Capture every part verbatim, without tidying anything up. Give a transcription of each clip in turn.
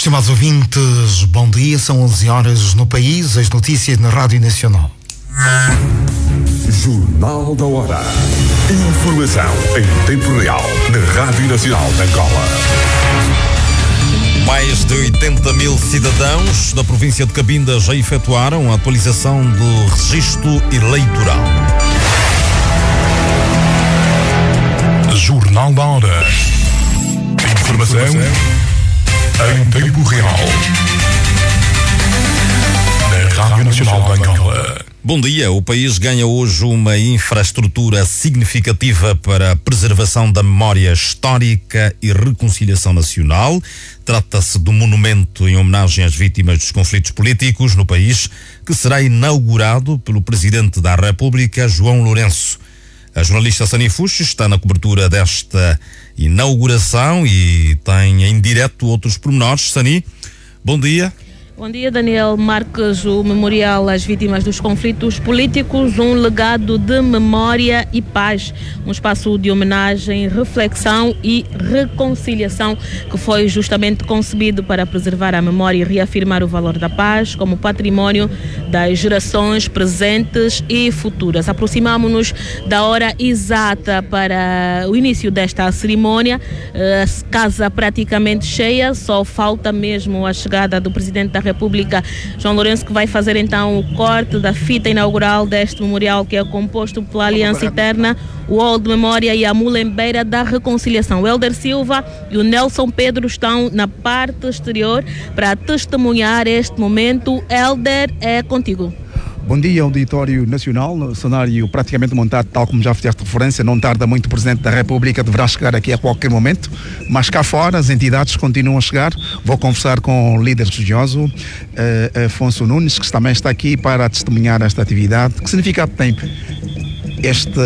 Estimados ouvintes, bom dia, são onze horas no país, as notícias na Rádio Nacional. Jornal da Hora. Informação em tempo real na Rádio Nacional de Angola. Mais de oitenta mil cidadãos da província de Cabinda já efetuaram a atualização do registro eleitoral. Jornal da Hora. Informação em tempo real na Rádio Nacional de Angola. Bom dia, o país ganha hoje uma infraestrutura significativa para a preservação da memória histórica e reconciliação nacional. Trata-se do monumento em homenagem às vítimas dos conflitos políticos no país, que será inaugurado pelo Presidente da República, João Lourenço. A jornalista Sani Fuchs está na cobertura desta inauguração e tem em direto outros pormenores. Sani, bom dia. Bom dia, Daniel Marques. O Memorial às Vítimas dos Conflitos Políticos, um legado de memória e paz, um espaço de homenagem, reflexão e reconciliação que foi justamente concebido para preservar a memória e reafirmar o valor da paz como património das gerações presentes e futuras. Aproximamo-nos da hora exata para o início desta cerimónia. A casa praticamente cheia, só falta mesmo a chegada do Presidente da República, João Lourenço, que vai fazer então o corte da fita inaugural deste memorial, que é composto pela Aliança Eterna, o Hall de Memória e a Mulembeira da Reconciliação. O Helder Silva e o Nelson Pedro estão na parte exterior para testemunhar este momento. Helder, é contigo. Bom dia, Auditório Nacional. Cenário praticamente montado, tal como já fizeste referência. Não tarda muito, o Presidente da República deverá chegar aqui a qualquer momento, mas cá fora as entidades continuam a chegar. Vou conversar com o líder religioso, uh, Afonso Nunes, que também está aqui para testemunhar esta atividade. Que significado tem este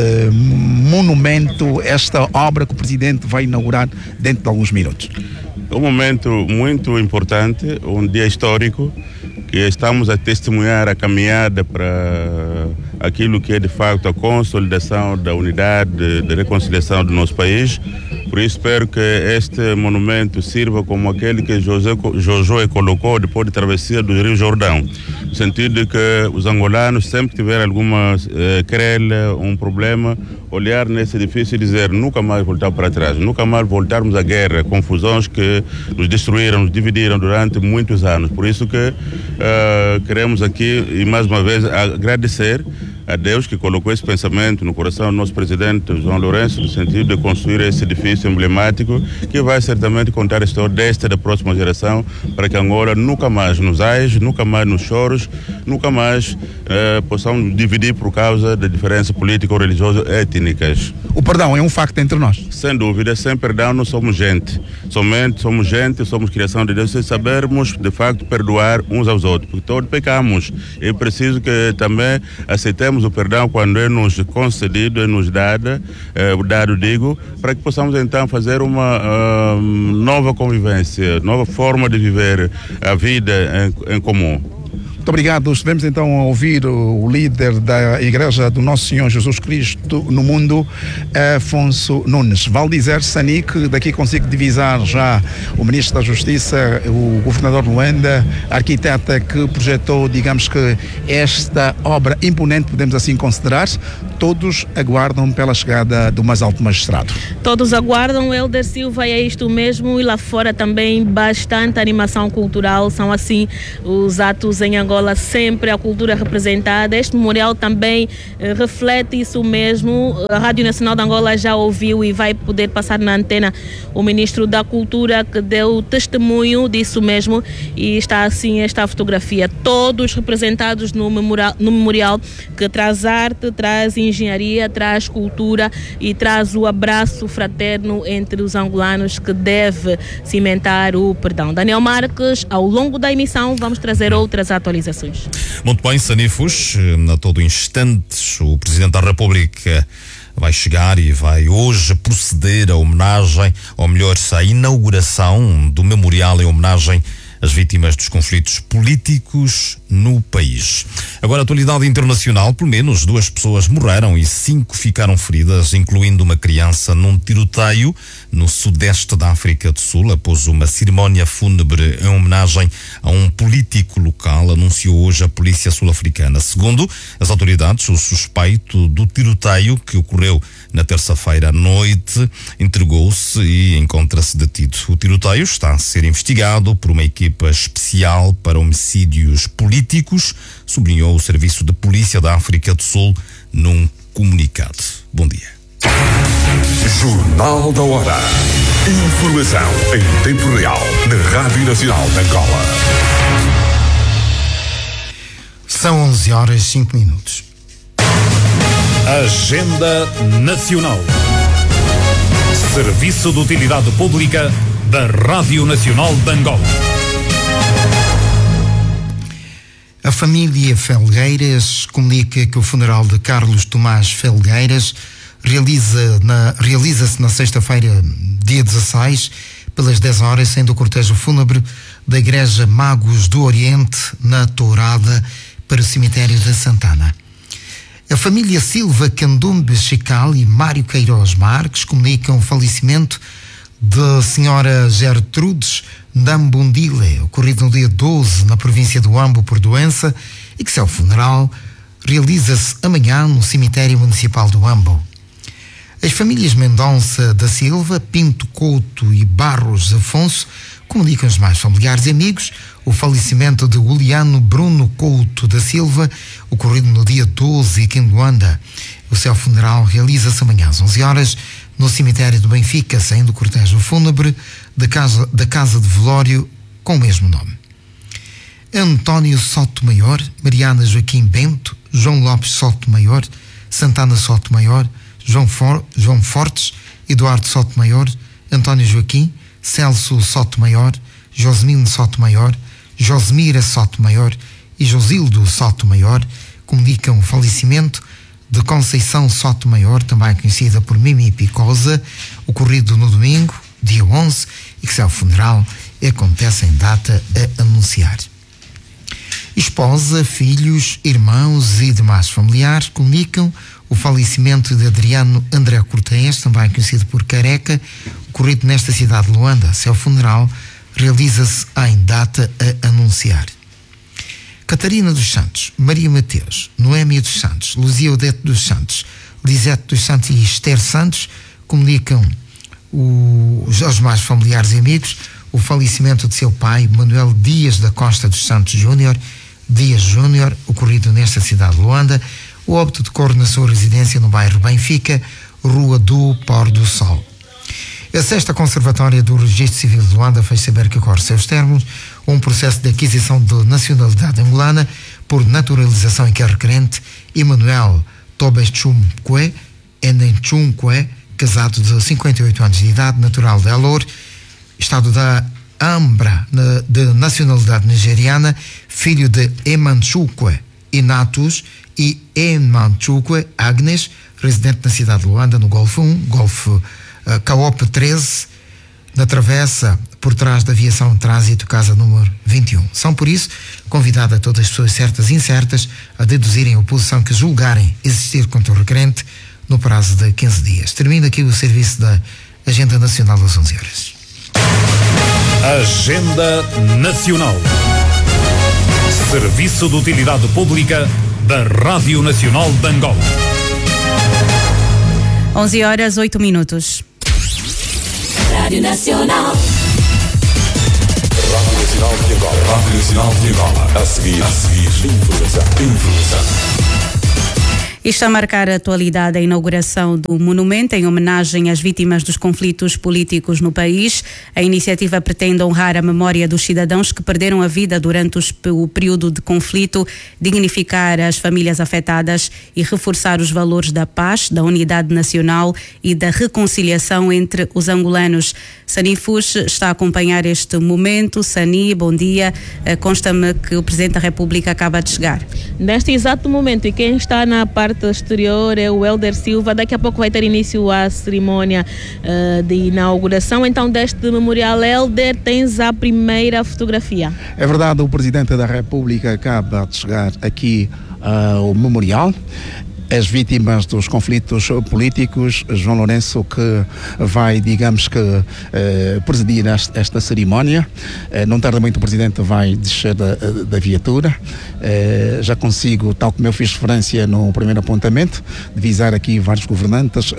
monumento, esta obra que o Presidente vai inaugurar dentro de alguns minutos? É um momento muito importante, um dia histórico, que estamos a testemunhar a caminhada para aquilo que é de facto a consolidação da unidade de reconciliação do nosso país. Por isso espero que este monumento sirva como aquele que José, Josué colocou depois de travessia do Rio Jordão, no sentido de que os angolanos, sempre que tiver alguma eh, querela, um problema, olhar nesse edifício e dizer nunca mais voltar para trás, nunca mais voltarmos à guerra, confusões que nos destruíram, nos dividiram durante muitos anos. Por isso que uh, queremos aqui, e mais uma vez, agradecer a Deus que colocou esse pensamento no coração do nosso presidente João Lourenço, no sentido de construir esse edifício emblemático que vai certamente contar a história desta e da próxima geração, para que Angola nunca mais nos ais, nunca mais nos choros, nunca mais eh, possamos dividir por causa de diferenças político-religiosas étnicas. O perdão é um facto entre nós? Sem dúvida, sem perdão não somos gente. Somente somos gente, somos criação de Deus, e sabermos de facto perdoar uns aos outros, porque todos pecamos. É preciso que também aceitemos o perdão quando é nos concedido, é nos dado, é, dado digo, para que possamos então fazer uma uh, nova convivência, nova forma de viver a vida em, em comum. Muito obrigado. Estivemos então a ouvir o líder da Igreja do Nosso Senhor Jesus Cristo no Mundo, Afonso Nunes. Vale dizer, Sani, que daqui consigo divisar já o Ministro da Justiça, o Governador Luanda, a arquiteta que projetou, digamos que, esta obra imponente, podemos assim considerar. Todos aguardam pela chegada do mais alto magistrado. Todos aguardam, Helder Silva, e é isto mesmo. E lá fora também bastante animação cultural. São assim os atos em Angola, sempre a cultura representada. Este memorial também eh, reflete isso mesmo. A Rádio Nacional de Angola já ouviu e vai poder passar na antena o Ministro da Cultura, que deu testemunho disso mesmo, e está assim esta fotografia. Todos representados no memorial, no memorial que traz arte, traz engenharia, traz cultura e traz o abraço fraterno entre os angolanos, que deve cimentar o perdão. Daniel Marques, ao longo da emissão vamos trazer outras atualizações. Muito bem, Sani Fuchs, a todo instante o Presidente da República vai chegar e vai hoje proceder à homenagem, ou melhor, à inauguração do memorial em homenagem as vítimas dos conflitos políticos no país. Agora, a atualidade internacional, pelo menos duas pessoas morreram e cinco ficaram feridas, incluindo uma criança num tiroteio no sudeste da África do Sul, após uma cerimónia fúnebre em homenagem a um político local, anunciou hoje a polícia sul-africana. Segundo as autoridades, o suspeito do tiroteio que ocorreu na terça-feira à noite entregou-se e encontra-se detido. O tiroteio está a ser investigado por uma equipa especial para homicídios políticos, sublinhou o Serviço de Polícia da África do Sul num comunicado. Bom dia. Jornal da Hora. Informação em tempo real na Rádio Nacional de Angola. São onze horas e cinco minutos. Agenda Nacional. Serviço de Utilidade Pública da Rádio Nacional de Angola. A família Felgueiras comunica que o funeral de Carlos Tomás Felgueiras realiza na, realiza-se na sexta-feira, dia dezasseis, pelas dez horas, sendo o cortejo fúnebre da Igreja Magos do Oriente, na Tourada, para o cemitério da Santana. A família Silva Candumbe Chical e Mário Queiroz Marques comunicam o falecimento da senhora Gertrudes Ndambundile, ocorrido no dia doze na província do Ambo por doença, e que seu funeral realiza-se amanhã no cemitério municipal do Ambo. As famílias Mendonça da Silva, Pinto Couto e Barros Afonso comunicam aos mais familiares e amigos o falecimento de Juliano Bruno Couto da Silva, ocorrido no dia doze em Quindoanda. O seu funeral realiza-se amanhã às onze horas no cemitério do Benfica, saindo o cortejo fúnebre da casa, da casa de velório com o mesmo nome. António Sotomayor, Mariana Joaquim Bento, João Lopes Sotomayor, Santana Sotomayor, João, For, João Fortes, Eduardo Sotomayor, António Joaquim, Celso Sotomayor, Josemino Sotomayor, Josemira Sotomayor e Josildo Sotomayor comunicam o falecimento de Conceição Sotomayor, também conhecida por Mimi Picosa, ocorrido no domingo, dia onze, e que seu funeral acontece em data a anunciar. Esposa, filhos, irmãos e demais familiares comunicam o falecimento de Adriano André Cortês, também conhecido por Careca, ocorrido nesta cidade de Luanda. Seu funeral realiza-se em data a anunciar. Catarina dos Santos, Maria Mateus, Noémia dos Santos, Luzia Odete dos Santos, Lisete dos Santos e Esther Santos comunicam o, aos mais familiares e amigos o falecimento de seu pai, Manuel Dias da Costa dos Santos Júnior, Dias Júnior, ocorrido nesta cidade de Luanda. O óbito decorre na sua residência no bairro Benfica, Rua do Pôr do Sol. A sexta Conservatória do Registro Civil de Luanda fez saber que ocorre seus termos um processo de aquisição de nacionalidade angolana por naturalização em que é requerente Emanuel Tobechumque Enenchumque, casado de cinquenta e oito anos de idade, natural de Alor, estado da Ambra, de nacionalidade nigeriana, filho de Emanchukwe Inatus e Emanchukwe Agnes, residente na cidade de Luanda, no Golfo um, Golfo uh, Caope treze, na travessa por trás da aviação trânsito, casa número vinte e um. São, por isso, convidadas todas as pessoas certas e incertas a deduzirem a oposição que julgarem existir contra o requerente no prazo de quinze dias. Termina aqui o serviço da Agenda Nacional às onze horas. Agenda Nacional. Serviço de Utilidade Pública da Rádio Nacional de Angola. onze horas, oito minutos. Rádio Nacional. Rádio Nacional de Angola. Rádio Nacional de Angola. A seguir, a seguir, informação. Informação. Isto a marcar a atualidade a inauguração do monumento em homenagem às vítimas dos conflitos políticos no país. A iniciativa pretende honrar a memória dos cidadãos que perderam a vida durante os, o período de conflito, dignificar as famílias afetadas e reforçar os valores da paz, da unidade nacional e da reconciliação entre os angolanos. Sani Fux está a acompanhar este momento. Sani, bom dia. Consta-me que o Presidente da República acaba de chegar. Neste exato momento, e quem está na parte parte exterior é o Helder Silva. Daqui a pouco vai ter início a cerimónia uh, de inauguração. Então, deste memorial, Helder, tens a primeira fotografia. É verdade, o Presidente da República acaba de chegar aqui ao uh, memorial. As vítimas dos conflitos políticos, João Lourenço, que vai, digamos que, eh, presidir esta, esta cerimónia. Eh, não tarda muito, o Presidente vai descer da, da viatura. Eh, já consigo, tal como eu fiz referência no primeiro apontamento, divisar aqui vários governantes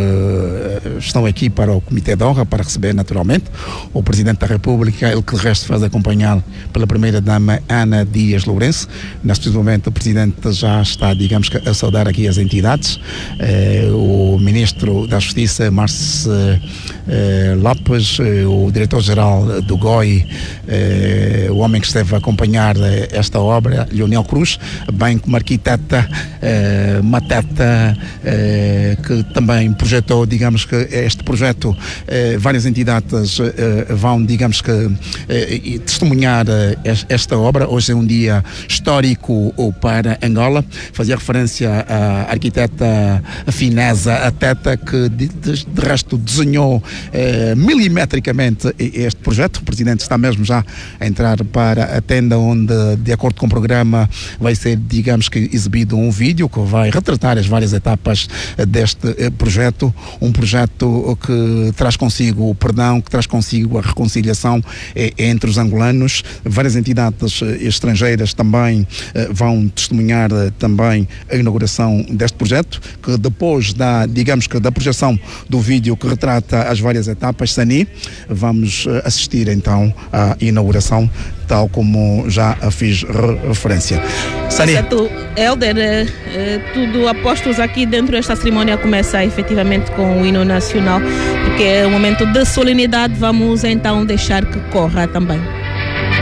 que estão aqui para o Comitê de Honra, para receber naturalmente o Presidente da República, ele que de resto faz acompanhá-lo pela Primeira-Dama Ana Dias Lourenço. Neste momento o Presidente já está, digamos que, a saudar aqui as entidades, eh, o Ministro da Justiça, Márcio eh, Lopes, eh, o Diretor-Geral do G O I, eh, o homem que esteve a acompanhar eh, esta obra, Leonel Cruz, bem como a arquiteta eh, Mateta, eh, que também projetou, digamos que este projeto, eh, várias entidades eh, vão, digamos que, eh, testemunhar eh, esta obra. Hoje é um dia histórico para Angola. Fazia referência a a arquiteta finesa, a Teta, que de, de, de resto desenhou eh, milimetricamente este projeto. O Presidente está mesmo já a entrar para a tenda onde, de acordo com o programa, vai ser, digamos que, exibido um vídeo que vai retratar as várias etapas deste eh, projeto. Um projeto que traz consigo o perdão, que traz consigo a reconciliação eh, entre os angolanos. Várias entidades eh, estrangeiras também eh, vão testemunhar eh, também a inauguração deste projeto, que depois da, digamos que, da projeção do vídeo que retrata as várias etapas, Sani, vamos assistir então à inauguração, tal como já a fiz referência. Sani. Exato. Helder, eh, eh, tudo apostos aqui dentro desta cerimónia começa efetivamente com o hino nacional, porque é um momento de solenidade. Vamos então deixar que corra também.